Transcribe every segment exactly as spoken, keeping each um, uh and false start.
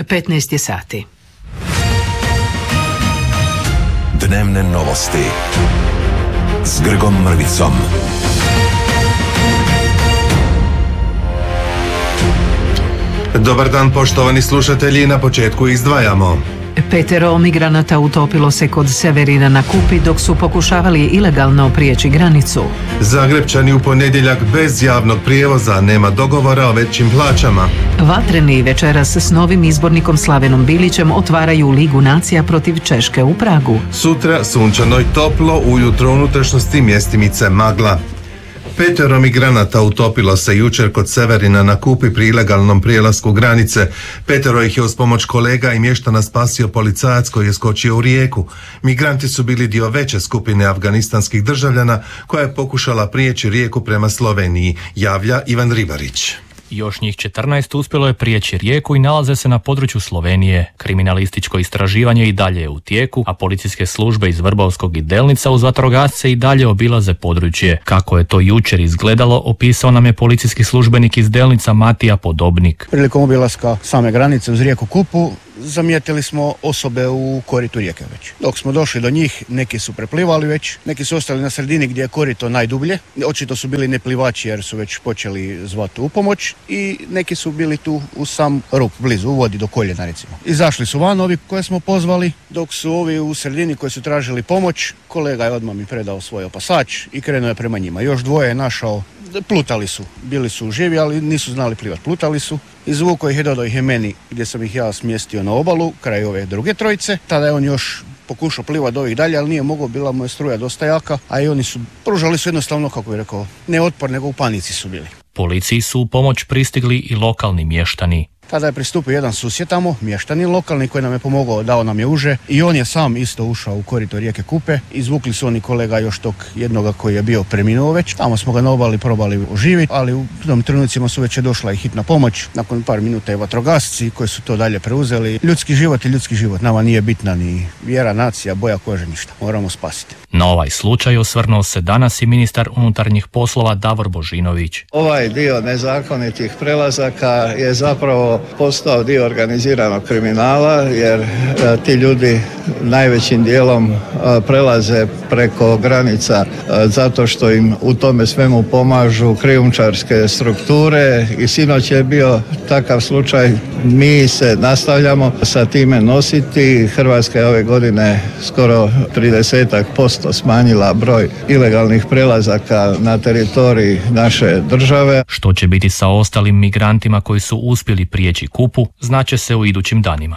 petnaest je sati. Dnevne novosti s Grgom Mrvicom. Dobar dan, poštovani slušatelji, na početku izdvajamo. Petero migranata utopilo se kod Severina na Kupi dok su pokušavali ilegalno prijeći granicu. Zagrebčani u ponedjeljak bez javnog prijevoza, nema dogovora o većim plaćama. Vatreni večeras s novim izbornikom Slavenom Bilićem otvaraju Ligu nacija protiv Češke u Pragu. Sutra sunčano i toplo, ujutro u unutrašnjosti mjestimice magla. Petero migranata utopilo se jučer kod Severina na Kupi pri ilegalnom prijelasku granice. Petero ih je uz pomoć kolega i mještana spasio policajac koji je skočio u rijeku. Migranti su bili dio veće skupine afganistanskih državljana koja je pokušala prijeći rijeku prema Sloveniji, javlja Ivan Ribarić. Još njih četrnaest uspjelo je prijeći rijeku i nalaze se na području Slovenije. Kriminalističko istraživanje i dalje je u tijeku, a policijske službe iz Vrbovskog i Delnica uz vatrogasce i dalje obilaze područje. Kako je to jučer izgledalo, opisao nam je policijski službenik iz Delnica Matija Podobnik. Prilikom obilaska same granice uz rijeku Kupu zamijetili smo osobe u koritu rijeke već. Dok smo došli do njih, neki su preplivali već, neki su ostali na sredini gdje je korito najdublje. Očito su bili neplivači jer su već počeli zvati u pomoć i neki su bili tu u sam rub, blizu, u vodi do koljena recimo. Izašli su van ovi koje smo pozvali, dok su ovi u sredini koji su tražili pomoć, kolega je odmah mi predao svoj opasač i krenuo je prema njima. Još dvoje je našao, plutali su, bili su živi, ali nisu znali plivati, plutali su. Izvukao ih je, dodao ih je meni gdje sam ih ja smjestio na obalu, kraj ove druge trojice. Tada je on još pokušao plivati do ovih dalje, ali nije mogao, bila mu je struja dosta jaka, a i oni su pružali su jednostavno, kako bih rekao, ne otpor, nego u panici su bili. Policiji su u pomoć pristigli i lokalni mještani. Tada je pristupio jedan susjed tamo, mještani lokalni, koji nam je pomogao, dao nam je uže i on je sam isto ušao u korito rijeke Kupe. Izvukli su oni kolega još tog jednoga koji je bio preminuo već. Tamo smo ga na obali probali oživiti, ali u tom trenucima su već je došla i hitna pomoć. Nakon par minuta je vatrogasci koji su to dalje preuzeli. Ljudski život je ljudski život. Nama nije bitna ni vjera, nacija, boja kože, ništa. Moramo spasiti. Na ovaj slučaj osvrnuo se danas i ministar unutarnjih poslova Davor Božinović. Ovaj dio nezakonitih prelazaka je zapravo postao dio organiziranog kriminala jer a, ti ljudi najvećim dijelom a, prelaze preko granica a, zato što im u tome svemu pomažu krijumčarske strukture i sinoć je bio takav slučaj. Mi se nastavljamo sa time nositi. Hrvatska je ove godine skoro trideset posto smanjila broj ilegalnih prelazaka na teritoriji naše države. Što će biti sa ostalim migrantima koji su uspjeli prijeći Kupu, znaće se u idućim danima.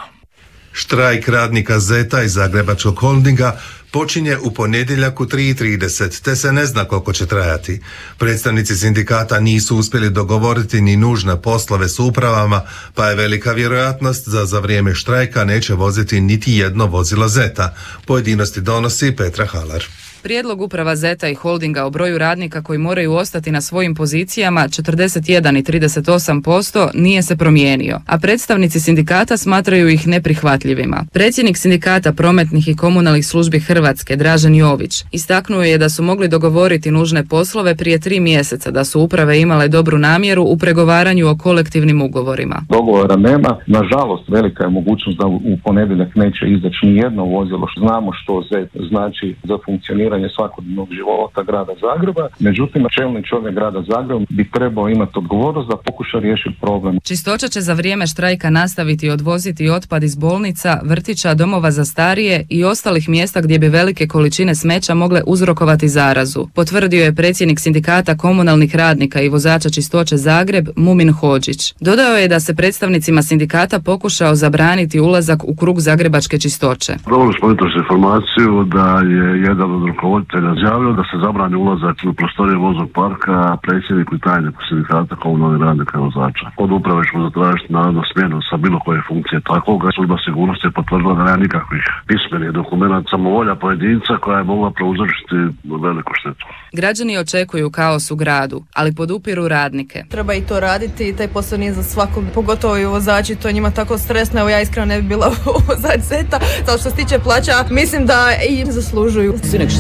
Štrajk radnika Zeta iz Zagrebačkog holdinga počinje u ponedjeljak u tri i trideset, te se ne zna koliko će trajati. Predstavnici sindikata nisu uspjeli dogovoriti ni nužne poslove s upravama, pa je velika vjerojatnost da za vrijeme štrajka neće voziti niti jedno vozilo Zeta. Pojedinosti donosi Petra Halar. Prijedlog uprava Zeta i holdinga o broju radnika koji moraju ostati na svojim pozicijama četrdeset jedan i trideset osam posto nije se promijenio, a predstavnici sindikata smatraju ih neprihvatljivima. Predsjednik sindikata prometnih i komunalnih službi Hrvatske, Dražen Jović, istaknuo je da su mogli dogovoriti nužne poslove prije tri mjeseca, da su uprave imale dobru namjeru u pregovaranju o kolektivnim ugovorima. Dogovora nema, nažalost velika je mogućnost da u ponedjeljak neće izaći ni jedno vozilo. Znamo što Zet znači za funkcioniranje svakodnevnog života grada Zagreba. Međutim, čelni čovjek grada Zagreba bi trebao imati odgovornost da pokuša riješiti problem. Čistoća će za vrijeme štrajka nastaviti odvoziti otpad iz bolnica, vrtića, domova za starije i ostalih mjesta gdje bi velike količine smeća mogle uzrokovati zarazu, potvrdio je predsjednik sindikata komunalnih radnika i vozača čistoće Zagreb, Mumin Hodžić. Dodao je da se predstavnicima sindikata pokušao zabraniti ulazak u krug zagrebačke čistoće. Dobili smo jutros informaciju da je jedan od rukovoditelja izjavio da se zabrani ulazak u prostorije voznog parka predsjedniku i tajniku sindikata komunalnih radnika i vozača. Od uprave ćemo zatražiti naravno smjenu sa bilo koje funkcije takoga. Služba sigurnosti je potvrdila da nema nikakvih pismenih dokumenata, samovolja pojedinca koja je mogla prouzročiti veliku štetu. Građani očekuju kaos u gradu, ali podupiru radnike. Treba i to raditi i taj posao nije za svakog, pogotovo i vozači, to je njima tako stresno. Evo ja iskreno ne bi bila vozač Zeta, zato što se tiče plaća, mislim da i zaslužuju. Svi nek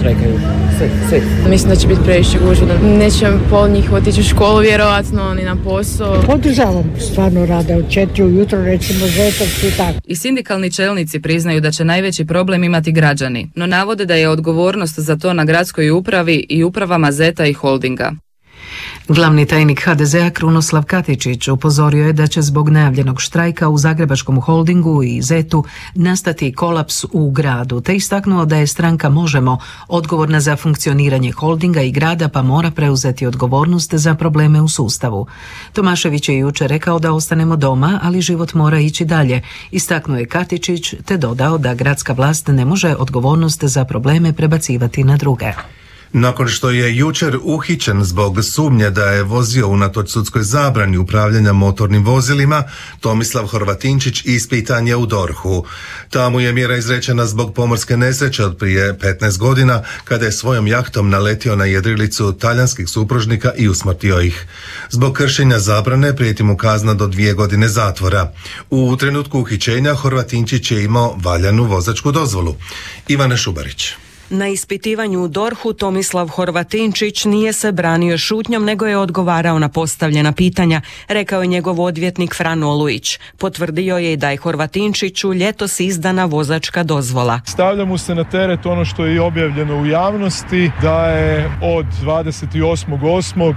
štrajkaju. Sve, sve. Mislim da će biti previše gužve, da neće pol njih otići u školu vjerovatno, ni na posao. Podržavam, stvarno rade od četiri ujutro, recimo Zetovci i tako. I sindikalni čelnici priznaju da će najveći problem imati građani, no navode da je odgovornost za to na gradskoj upravi i upravama Zeta i Holdinga. Glavni tajnik ha de zea Krunoslav Katičić upozorio je da će zbog najavljenog štrajka u Zagrebačkom Holdingu i Zetu nastati kolaps u gradu, te istaknuo da je stranka Možemo odgovorna za funkcioniranje Holdinga i grada, pa mora preuzeti odgovornost za probleme u sustavu. Tomašević je jučer rekao da ostanemo doma, ali život mora ići dalje. Istaknuo je Katičić te dodao da gradska vlast ne može odgovornost za probleme prebacivati na druge. Nakon što je jučer uhićen zbog sumnje da je vozio unatoč sudskoj zabrani upravljanja motornim vozilima, Tomislav Horvatinčić ispitan je u dorhu. Tamo je mjera izrečena zbog pomorske nesreće od prije petnaest godina, kada je svojom jahtom naletio na jedrilicu talijanskih supružnika i usmrtio ih. Zbog kršenja zabrane prijeti mu kazna do dvije godine zatvora. U trenutku uhićenja Horvatinčić je imao valjanu vozačku dozvolu. Ivana Šubarić. Na ispitivanju u dorhu Tomislav Horvatinčić nije se branio šutnjom, nego je odgovarao na postavljena pitanja, rekao je njegov odvjetnik Fran Olujić. Potvrdio je i da je Horvatinčiću ljetos izdana vozačka dozvola. Stavlja mu se na teret ono što je i objavljeno u javnosti, da je od dvadeset osmog osmog